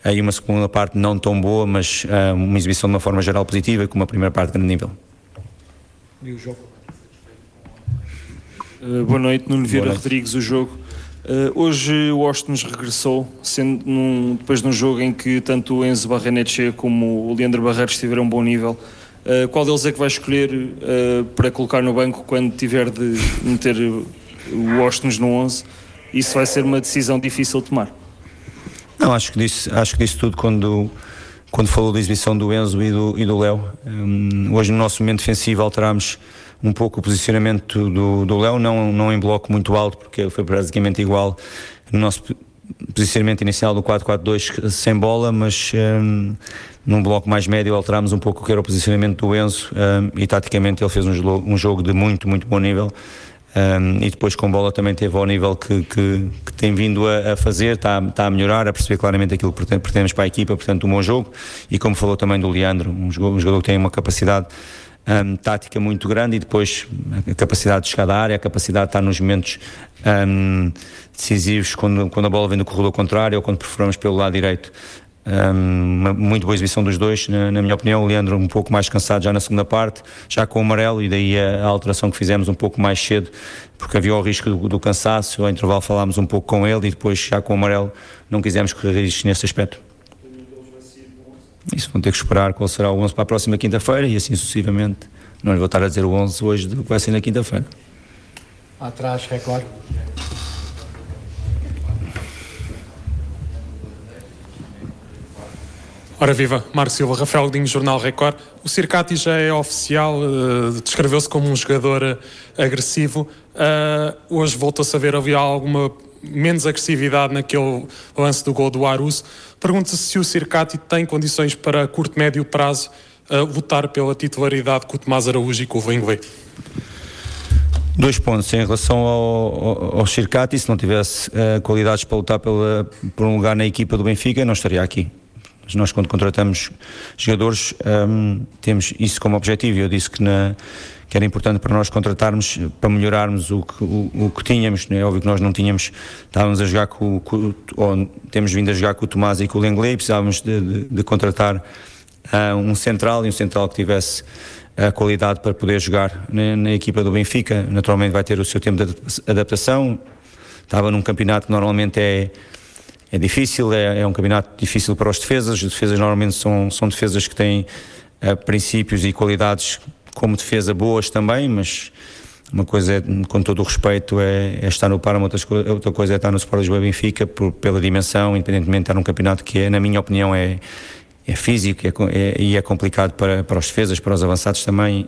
e uma segunda parte não tão boa, mas uma exibição de uma forma geral positiva e com uma primeira parte de grande nível. E o jogo? Boa noite, Nuno Vieira Rodrigues, o jogo. Hoje o Ostens regressou, sendo depois de um jogo em que tanto o Enzo Barrenetxea como o Leandro Barreiros estiveram a um bom nível. Qual deles é que vai escolher para colocar no banco quando tiver de meter o Ostens no 11? Isso vai ser uma decisão difícil de tomar. Não, acho que disse tudo quando falou da exibição do Enzo e do Léo. Hoje no nosso momento defensivo alterámos um pouco o posicionamento do Léo, não em bloco muito alto, porque ele foi praticamente igual no nosso posicionamento inicial do 4-4-2 sem bola, mas num bloco mais médio alterámos um pouco o que era o posicionamento do Enzo, e taticamente ele fez um jogo de muito, muito bom nível. E depois com bola também teve ao nível que tem vindo a fazer, está a melhorar, a perceber claramente aquilo que pretendemos para a equipa, portanto um bom jogo. E como falou também do Leandro, um jogador que tem uma capacidade tática muito grande, e depois a capacidade de chegar à área, a capacidade de estar nos momentos decisivos quando a bola vem do corredor contrário ou quando perforamos pelo lado direito. Uma muito boa exibição dos dois, na minha opinião. O Leandro um pouco mais cansado já na segunda parte, já com o amarelo, e daí a alteração que fizemos um pouco mais cedo, porque havia o risco do cansaço. Ao intervalo falámos um pouco com ele e depois já com o amarelo não quisemos correr riscos nesse aspecto. Isso vão ter que esperar qual será o 11 para a próxima quinta-feira e assim sucessivamente. Não lhe vou estar a dizer o 11 hoje do que vai ser na quinta-feira. Atrás, Record. Ora viva, Marco Silva, Rafael Godinho, Jornal Record. O Circati já é oficial, descreveu-se como um jogador agressivo. Hoje voltou-se a ver, havia alguma menos agressividade naquele lance do gol do Arusso. Pergunta-se se o Circati tem condições para curto, médio prazo lutar pela titularidade com o Tomás Araújo e com o Lenglet. 2 pontos em relação ao Circati. Se não tivesse qualidades para lutar por um lugar na equipa do Benfica, não estaria aqui. Mas nós, quando contratamos jogadores, temos isso como objetivo. Eu disse que era importante para nós contratarmos, para melhorarmos o que tínhamos. É óbvio que nós não tínhamos, estávamos a jogar temos vindo a jogar com o Tomás e com o Lenglet, e precisávamos de contratar um central, e um central que tivesse a qualidade para poder jogar na equipa do Benfica. Naturalmente vai ter o seu tempo de adaptação. Estava num campeonato que normalmente é difícil, é um campeonato difícil para os defesas. As defesas normalmente são defesas que têm princípios e qualidades como defesa boas também, mas uma coisa é, com todo o respeito, é estar no Parma, outra coisa é estar no Sport Lisboa e Benfica, pela dimensão, independentemente de estar num campeonato que na minha opinião é físico e é complicado para os defesas, para os avançados também,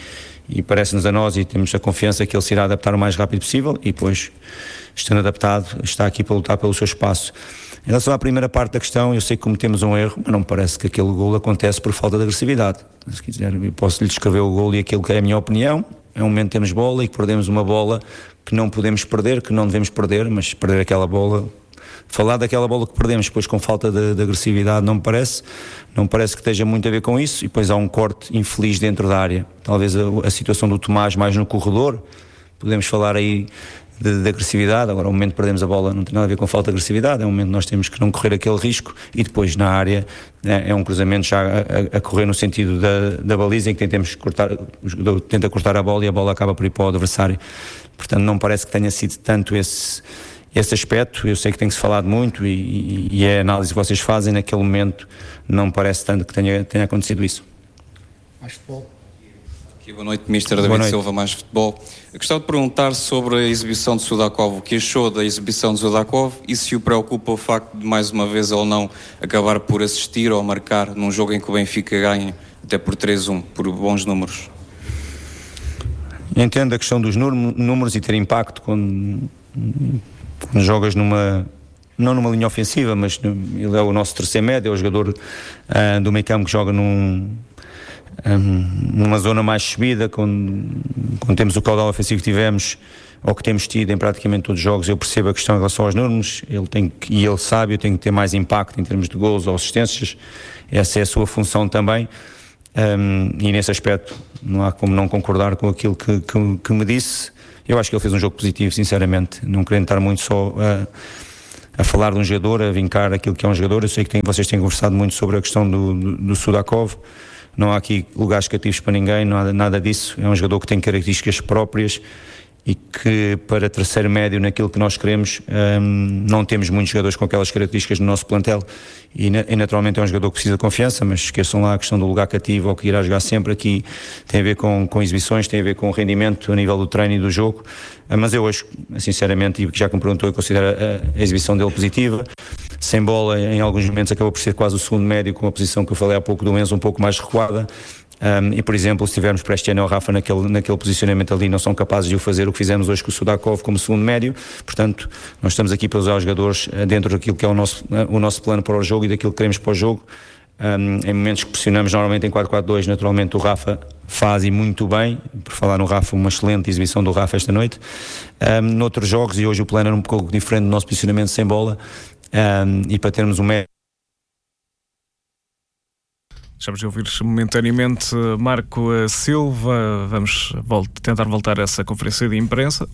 e parece-nos a nós, e temos a confiança que ele se irá adaptar o mais rápido possível, e depois, estando adaptado, está aqui para lutar pelo seu espaço. Em relação à primeira parte da questão, eu sei que cometemos um erro, mas não me parece que aquele golo acontece por falta de agressividade. Se quiser, eu posso lhe descrever o golo e aquilo que é a minha opinião. É um momento que temos bola e que perdemos uma bola que não podemos perder, que não devemos perder, mas perder aquela bola, falar daquela bola que perdemos depois com falta de agressividade, não me parece que esteja muito a ver com isso. E depois há um corte infeliz dentro da área, talvez a situação do Tomás mais no corredor, podemos falar aí de agressividade. Agora, o momento que perdemos a bola não tem nada a ver com falta de agressividade, é um momento que nós temos que não correr aquele risco, e depois na área é um cruzamento já a correr no sentido da baliza, em que o jogador tenta cortar a bola e a bola acaba por ir para o adversário. Portanto, não parece que tenha sido tanto esse aspecto. Eu sei que tem-se falado muito, e a análise que vocês fazem naquele momento não parece tanto que tenha acontecido isso. Mais futebol. Aqui, boa noite, Mr. David Silva, Mais Futebol. Eu gostava de perguntar sobre a exibição de Sudakov, o que achou da exibição de Sudakov e se o preocupa o facto de, mais uma vez ou não, acabar por assistir ou marcar num jogo em que o Benfica ganha até por 3-1, por bons números. Entendo a questão dos números e ter impacto quando jogas não numa linha ofensiva, mas ele é o nosso terceiro médio, é o jogador do meio campo que joga numa zona mais subida, quando temos o caudal ofensivo que tivemos, ou que temos tido em praticamente todos os jogos. Eu percebo a questão em relação aos números, ele sabe, eu tenho que ter mais impacto em termos de gols ou assistências, essa é a sua função também, e nesse aspecto não há como não concordar com aquilo que me disse. Eu acho que ele fez um jogo positivo, sinceramente, não querendo estar muito só a falar de um jogador, a vincar aquilo que é um jogador. Eu sei que vocês têm conversado muito sobre a questão do Sudakov. Não há aqui lugares cativos para ninguém, não há nada disso. É um jogador que tem características próprias e que, para terceiro médio naquilo que nós queremos, não temos muitos jogadores com aquelas características no nosso plantel, e naturalmente é um jogador que precisa de confiança, mas esqueçam lá a questão do lugar cativo ou que irá jogar sempre. Aqui tem a ver com exibições, tem a ver com o rendimento a nível do treino e do jogo, mas eu hoje, sinceramente, e já que me perguntou, eu considero a exibição dele positiva. Sem bola, em alguns momentos acabou por ser quase o segundo médio, com a posição que eu falei há pouco do Enzo um pouco mais recuada. E, por exemplo, se tivermos para este ano o Rafa naquele posicionamento ali, não são capazes de o fazer o que fizemos hoje com o Sudakov como segundo médio. Portanto, nós estamos aqui para usar os jogadores dentro daquilo que é o nosso plano para o jogo e daquilo que queremos para o jogo. Em momentos que pressionamos normalmente em 4-4-2, naturalmente o Rafa faz, e muito bem. Por falar no Rafa, uma excelente exibição do Rafa esta noite. Noutros jogos, e hoje o plano era um pouco diferente do nosso posicionamento sem bola, e para termos um médio. Deixamos de ouvir momentaneamente Marco Silva. Vamos tentar voltar a essa conferência de imprensa.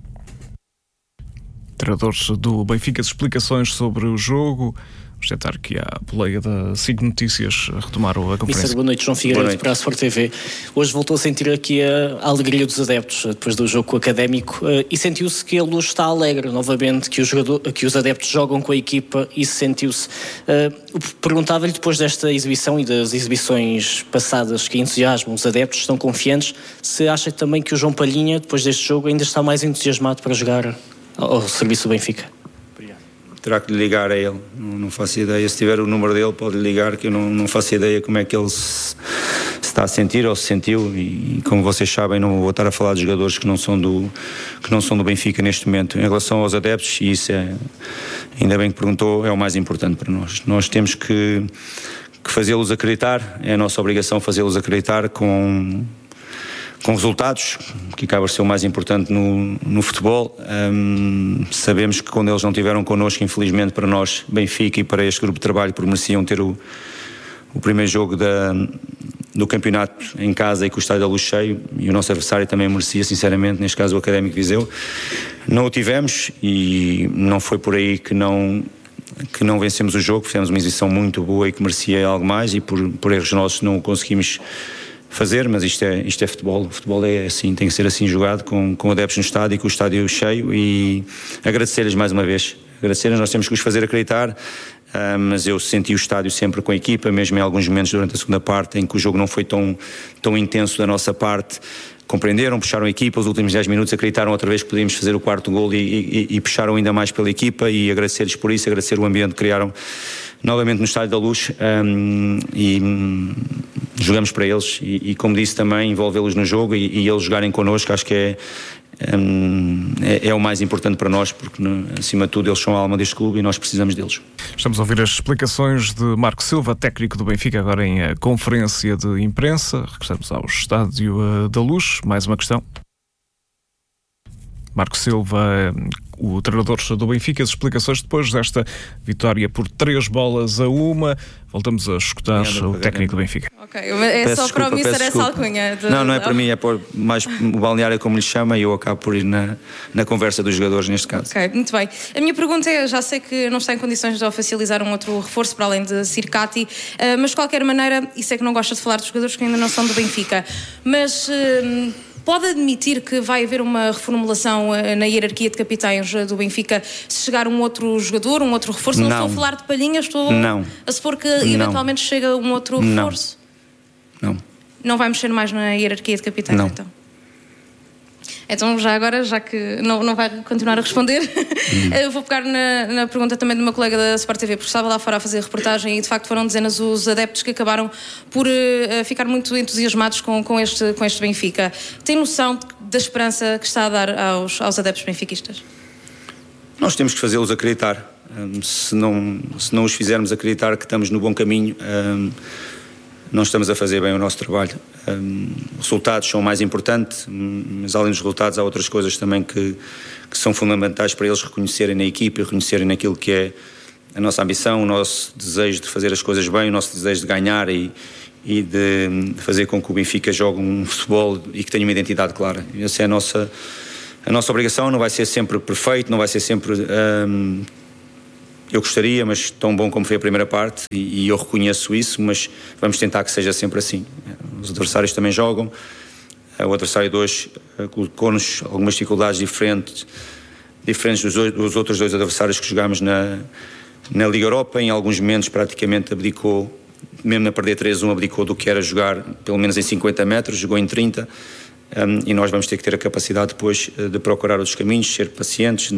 Treinadores do Benfica, explicações sobre o jogo. Vamos tentar aqui à boleia da SIC Notícias retomar a conferência. Mister, boa noite, João Figueiredo para a Sport TV. Hoje voltou a sentir aqui a alegria dos adeptos depois do jogo com o Académico, e sentiu-se que a Luz está alegre novamente, que os adeptos jogam com a equipa, e sentiu-se. Perguntava-lhe, depois desta exibição e das exibições passadas que entusiasmam os adeptos, estão confiantes, se acha também que o João Palhinha, depois deste jogo, ainda está mais entusiasmado para jogar ao serviço do Benfica? Terá que lhe ligar a ele, não faço ideia. Se tiver o número dele, pode lhe ligar, que eu não faço ideia como é que ele se está a sentir ou se sentiu. E como vocês sabem, não vou estar a falar de jogadores que não são do Benfica neste momento. Em relação aos adeptos, e isso ainda bem que perguntou, é o mais importante para nós. Nós temos que fazê-los acreditar, é a nossa obrigação fazê-los acreditar com resultados, que acaba de ser o mais importante no futebol. Sabemos que quando eles não estiveram connosco, infelizmente para nós, Benfica, e para este grupo de trabalho, porque mereciam ter o primeiro jogo do campeonato em casa e com o Estádio da Luz cheio, e o nosso adversário também merecia, sinceramente, neste caso o Académico de Viseu. Não o tivemos, e não foi por aí que não vencemos o jogo. Fizemos uma exibição muito boa e que merecia algo mais, e por erros nossos não o conseguimos fazer, mas isto é futebol. O futebol é assim, tem que ser assim jogado, com adeptos no estádio e com o estádio cheio. E agradecer-lhes mais uma vez. Agradecer-lhes, nós temos que os fazer acreditar, mas eu senti o estádio sempre com a equipa, mesmo em alguns momentos durante a segunda parte, em que o jogo não foi tão intenso da nossa parte. Compreenderam, puxaram a equipa, os últimos 10 minutos acreditaram outra vez que podíamos fazer o quarto gol e puxaram ainda mais pela equipa, e agradecer-lhes por isso, agradecer o ambiente que criaram novamente no Estádio da Luz, e jogamos para eles, e como disse também, envolvê-los no jogo e eles jogarem connosco. Acho que é o mais importante para nós, porque acima de tudo eles são a alma deste clube e nós precisamos deles. Estamos a ouvir as explicações de Marco Silva, técnico do Benfica, agora em conferência de imprensa. Regressamos ao Estádio da Luz. Mais uma questão. Marco Silva, o treinador do Benfica, as explicações depois desta vitória por 3-1. Voltamos a escutar o técnico do Benfica. Ok, é só para o Mister essa alcunha? Não é para mim, é por mais o balneário, como lhe chama, e eu acabo por ir na conversa dos jogadores neste caso. Ok, muito bem. A minha pergunta é, já sei que não está em condições de oficializar um outro reforço para além de Sirkati, mas de qualquer maneira, e sei que não gosta de falar dos jogadores que ainda não são do Benfica, mas pode admitir que vai haver uma reformulação na hierarquia de capitães do Benfica se chegar um outro jogador, um outro reforço? Não estou a falar de Palhinha, estou a supor que eventualmente chega um outro reforço? Não vai mexer mais na hierarquia de capitães, então? Então, já agora, já que não vai continuar a responder, eu vou pegar na pergunta também do meu colega da Sport TV, porque estava lá fora a fazer reportagem e de facto foram dezenas os adeptos que acabaram por ficar muito entusiasmados com este Benfica. Tem noção da esperança que está a dar aos adeptos benfiquistas? Nós temos que fazê-los acreditar. Se não os fizermos acreditar que estamos no bom caminho, não estamos a fazer bem o nosso trabalho. Os resultados são o mais importante, mas além dos resultados há outras coisas também que são fundamentais para eles reconhecerem na equipa e reconhecerem naquilo que é a nossa ambição, o nosso desejo de fazer as coisas bem, o nosso desejo de ganhar e de fazer com que o Benfica jogue um futebol e que tenha uma identidade clara. Essa é a nossa obrigação. Não vai ser sempre perfeito, não vai ser sempre eu gostaria, mas tão bom como foi a primeira parte, e eu reconheço isso, mas vamos tentar que seja sempre assim. Os adversários também jogam, o adversário de hoje colocou-nos algumas dificuldades diferentes dos outros 2 adversários que jogámos na Liga Europa. Em alguns momentos praticamente abdicou, mesmo a perder 3-1, abdicou do que era jogar pelo menos em 50 metros, jogou em 30, e nós vamos ter que ter a capacidade depois de procurar outros caminhos, ser pacientes,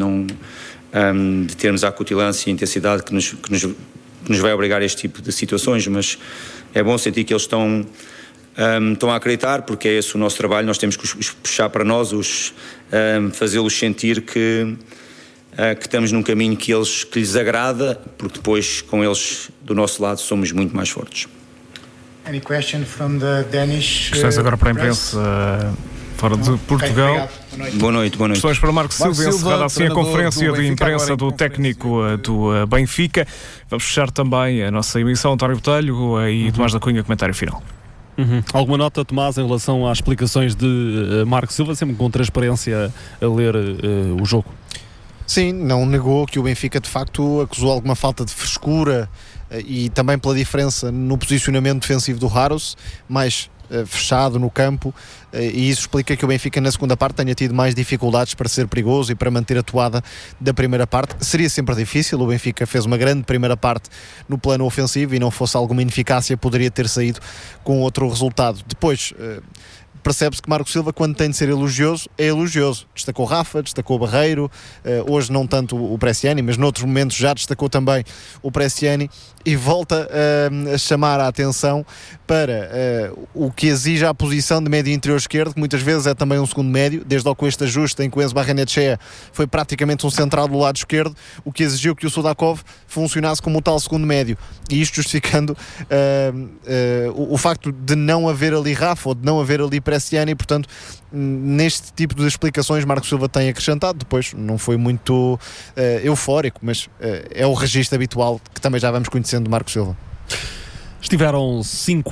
de termos a acutilância e a intensidade que nos vai obrigar a este tipo de situações, mas é bom sentir que eles estão a acreditar, porque é esse o nosso trabalho. Nós temos que os puxar para nós, fazê-los sentir que estamos num caminho que lhes agrada, porque depois com eles do nosso lado somos muito mais fortes. Any question from the Danish? Questões agora para a imprensa fora de Portugal. Boa noite. Questões para Marco Silva, encerrada assim a conferência de imprensa do técnico do Benfica. Vamos fechar também a nossa emissão. António Botelho e Tomás da Cunha, comentário final. Alguma nota, Tomás, em relação às explicações de Marco Silva, sempre com transparência a ler o jogo? Sim, não negou que o Benfica de facto acusou alguma falta de frescura e também pela diferença no posicionamento defensivo do Haros, mais fechado no campo, e isso explica que o Benfica na segunda parte tenha tido mais dificuldades para ser perigoso e para manter a toada da primeira parte. Seria sempre difícil, o Benfica fez uma grande primeira parte no plano ofensivo e não fosse alguma ineficácia poderia ter saído com outro resultado. Depois percebe-se que Marco Silva, quando tem de ser elogioso, é elogioso. Destacou Rafa, destacou Barreiro, hoje não tanto o Bresciani, mas noutros momentos já destacou também o Bresciani, e volta a chamar a atenção para o que exige a posição de médio interior esquerdo, que muitas vezes é também um segundo médio, desde logo com este ajuste em que o Enzo Barrenetxea foi praticamente um central do lado esquerdo, o que exigiu que o Sudakov funcionasse como o tal segundo médio, e isto justificando o facto de não haver ali Rafa ou de não haver ali Bresciani. Portanto, neste tipo de explicações Marco Silva tem acrescentado. Depois não foi muito eufórico, mas é o registro habitual que também já vamos conhecendo de Marco Silva. Estiveram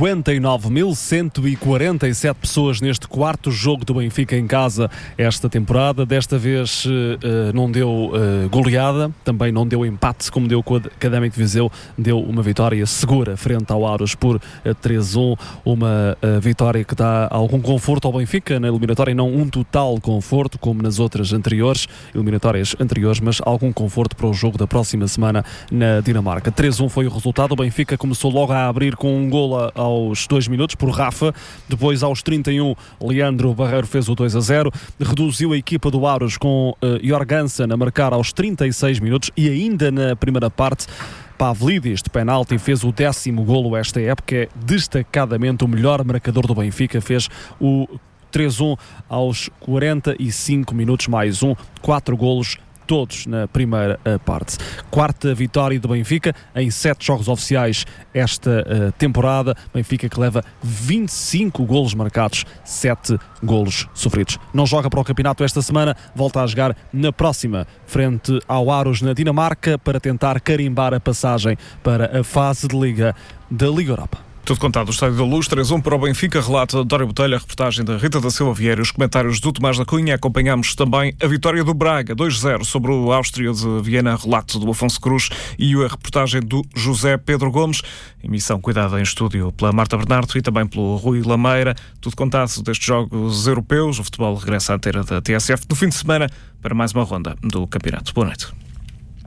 59.147 pessoas neste quarto jogo do Benfica em casa esta temporada. Desta vez não deu goleada, também não deu empate como deu com o Académico de Viseu, deu uma vitória segura frente ao Aros por 3-1, uma vitória que dá algum conforto ao Benfica na eliminatória, não um total conforto como nas outras eliminatórias anteriores, mas algum conforto para o jogo da próxima semana na Dinamarca. 3-1 foi o resultado. O Benfica começou logo a abrir com um golo aos 2 minutos por Rafa, depois aos 31 Leandro Barreiro fez o 2-0, reduziu a equipa do Aros com Jorgensen a marcar aos 36 minutos, e ainda na primeira parte Pavlidis de penalti fez o 10º golo esta época, é destacadamente o melhor marcador do Benfica, fez o 3-1 aos 45 minutos mais 4 golos todos na primeira parte. Quarta vitória do Benfica em 7 jogos oficiais esta temporada. Benfica que leva 25 golos marcados, 7 golos sofridos. Não joga para o campeonato esta semana, volta a jogar na próxima, frente ao Aros na Dinamarca, para tentar carimbar a passagem para a fase de Liga da Liga Europa. Tudo contado do Estádio da Luz, 3-1 para o Benfica, relata António Botelho, a reportagem da Rita da Silva Vieira, os comentários do Tomás da Cunha. Acompanhamos também a vitória do Braga, 2-0 sobre o Áustria de Viena, relato do Afonso Cruz, e a reportagem do José Pedro Gomes. Emissão cuidada em estúdio pela Marta Bernardo e também pelo Rui Lameira. Tudo contado destes jogos europeus. O futebol regressa à antena da TSF no fim de semana para mais uma ronda do campeonato. Boa noite.